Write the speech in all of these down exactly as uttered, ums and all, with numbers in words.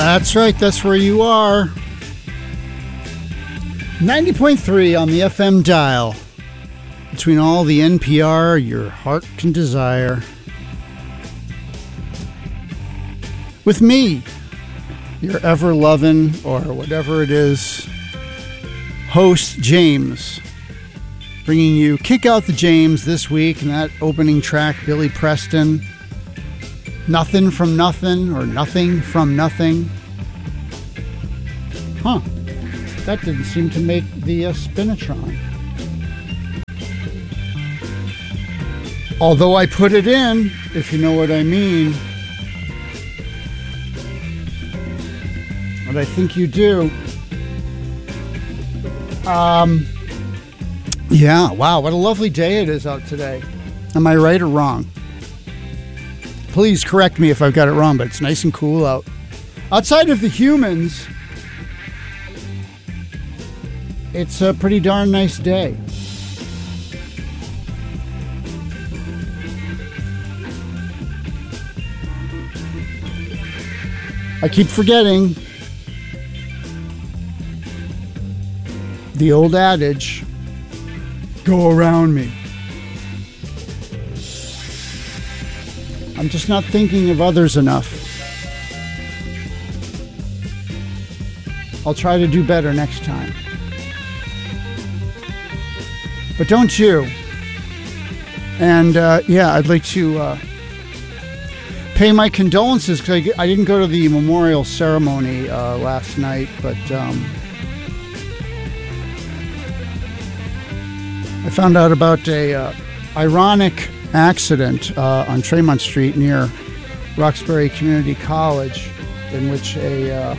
That's right, that's where you are. ninety point three on the F M dial. Between all the N P R your heart can desire. With me, your ever-loving, or whatever it is, host James. Bringing you Kick Out the James this week, and that opening track, Billy Preston. Nothing from Nothing, or Nothing from Nothing. Huh. That didn't seem to make the uh, Spinatron. Although I put it in, if you know what I mean. And I think you do. Um, yeah, wow, what a lovely day it is out today. Am I right or wrong? Please correct me if I've got it wrong, but it's nice and cool out. Outside of the humans, it's a pretty darn nice day. I keep forgetting the old adage, go around me. I'm just not thinking of others enough. I'll try to do better next time. But don't you? And uh, yeah, I'd like to uh, pay my condolences because I, I didn't go to the memorial ceremony uh, last night, but um, I found out about a uh, ironic accident uh, on Tremont Street near Roxbury Community College, in which a uh,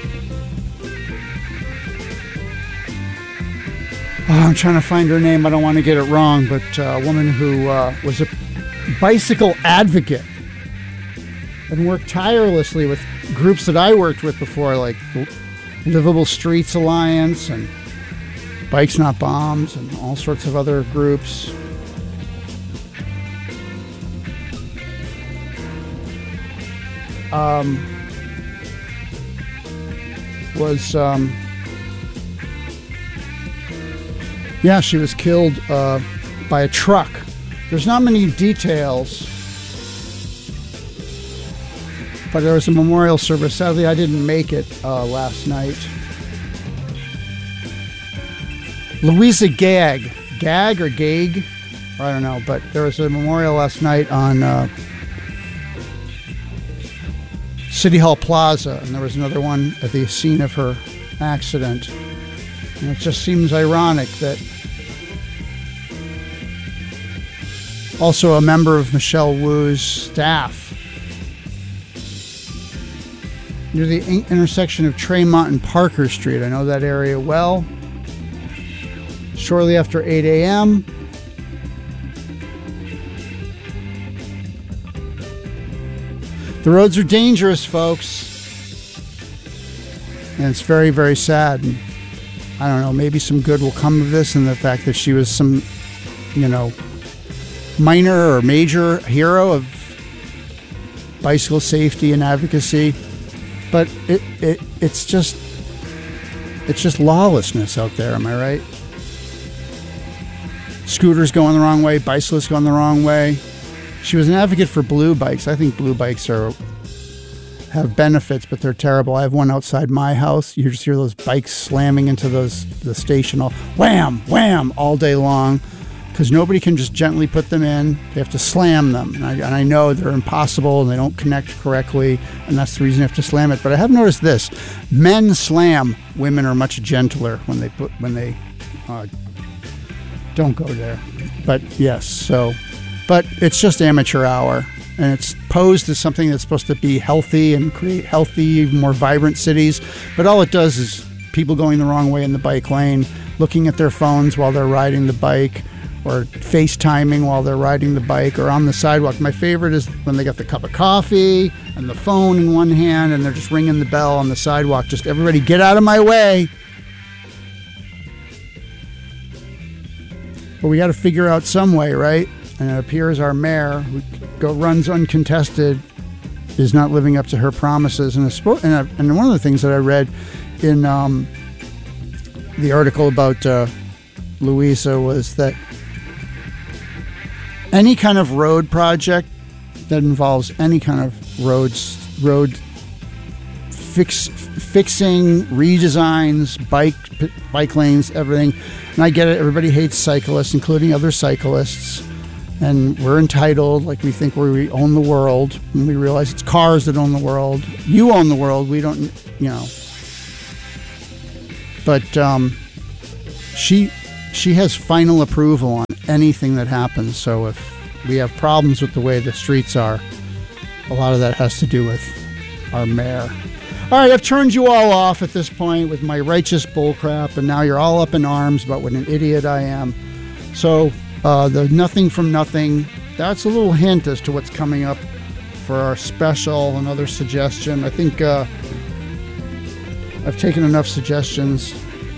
oh, I'm trying to find her name. I don't want to get it wrong, but uh, a woman who uh, was a bicycle advocate and worked tirelessly with groups that I worked with before, like Livable Streets Alliance and Bikes Not Bombs and all sorts of other groups. Um, was, um, yeah, she was killed uh, by a truck. There's not many details, but there was a memorial service. Sadly, I didn't make it uh, last night. Louisa Gag, Gag or Gag, I don't know, but there was a memorial last night on uh, City Hall Plaza, and there was another one at the scene of her accident. And it just seems ironic that also a member of Michelle Wu's staff near the intersection of Tremont and Parker Street. I know that area well. Shortly after eight a.m., the roads are dangerous, folks. And it's very, very sad. And I don't know, maybe some good will come of this, and the fact that she was some, you know, minor or major hero of bicycle safety and advocacy. But it, it it's just it's just lawlessness out there, am I right? Scooters going the wrong way, bicyclists going the wrong way. She was an advocate for blue bikes. I think blue bikes are have benefits, but they're terrible. I have one outside my house. You just hear those bikes slamming into those the station, all wham, wham, all day long, because nobody can just gently put them in. They have to slam them, and I, and I know they're impossible and they don't connect correctly, and that's the reason you have to slam it. But I have noticed this: men slam, women are much gentler when they put when they uh, don't go there. But yes, so. But it's just amateur hour, and it's posed as something that's supposed to be healthy and create healthy, more vibrant cities. But all it does is people going the wrong way in the bike lane, looking at their phones while they're riding the bike, or FaceTiming while they're riding the bike, or on the sidewalk. My favorite is when they got the cup of coffee and the phone in one hand, and they're just ringing the bell on the sidewalk. Just everybody get out of my way. But we got to figure out some way, right? And it appears our mayor, who go, runs uncontested, is not living up to her promises. And, a, and, a, and one of the things that I read in um, the article about uh, Louisa was that any kind of road project that involves any kind of roads, road fix, fixing, redesigns, bike bike lanes, everything. And I get it. Everybody hates cyclists, including other cyclists. And we're entitled, like we think we own the world. And we realize it's cars that own the world. You own the world. We don't, you know. But um, she she has final approval on anything that happens. So if we have problems with the way the streets are, a lot of that has to do with our mayor. All right, I've turned you all off at this point with my righteous bullcrap, and now you're all up in arms about what an idiot I am. So uh, the Nothing from Nothing, that's a little hint as to what's coming up for our special, another suggestion. I think uh, I've taken enough suggestions,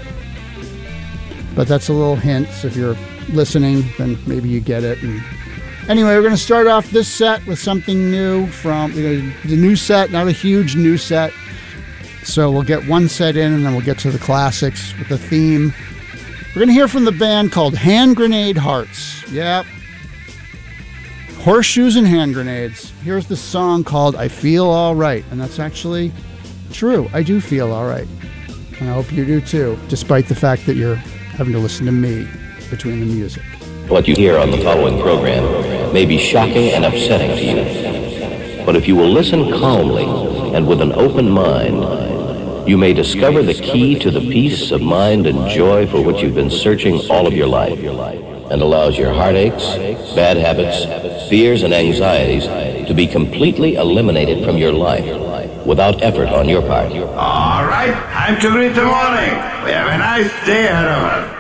but that's a little hint. So if you're listening, then maybe you get it. And anyway, we're going to start off this set with something new from you know, the new set, not a huge new set. So we'll get one set in, and then we'll get to the classics with the theme. We're going to hear from the band called Hand Grenade Hearts. Yep. Horseshoes and hand grenades. Here's the song called I Feel All Right. And that's actually true. I do feel all right. And I hope you do too, despite the fact that you're having to listen to me between the music. What you hear on the following program may be shocking and upsetting to you. But if you will listen calmly and with an open mind, you may discover the key to the peace of mind and joy for which you've been searching all of your life, and allows your heartaches, bad habits, fears, and anxieties to be completely eliminated from your life without effort on your part. All right, time to greet the morning. We have a nice day ahead of us.